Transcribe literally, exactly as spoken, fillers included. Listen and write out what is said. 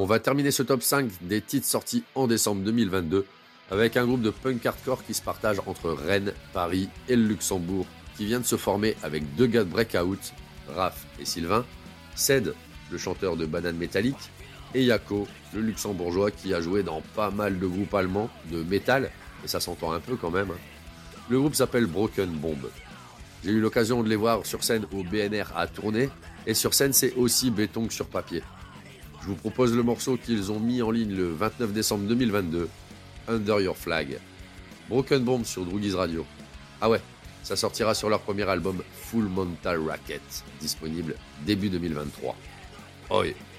On va terminer ce top cinq des titres sortis en décembre deux mille vingt-deux avec un groupe de punk hardcore qui se partage entre Rennes, Paris et le Luxembourg, qui vient de se former avec deux gars de Breakout, Raph et Sylvain, Ced, le chanteur de Banane Métallique, et Yako, le luxembourgeois qui a joué dans pas mal de groupes allemands de métal, et ça s'entend un peu quand même. Le groupe s'appelle Broken Bomb. J'ai eu l'occasion de les voir sur scène au B N R à Tournai, et sur scène c'est aussi béton que sur papier. Je vous propose le morceau qu'ils ont mis en ligne le vingt-neuf décembre deux mille vingt-deux, Under Your Flag. Broken Bomb sur Droogies Radio. Ah ouais, ça sortira sur leur premier album Full Mental Racket, disponible début deux mille vingt-trois. Oh yeah.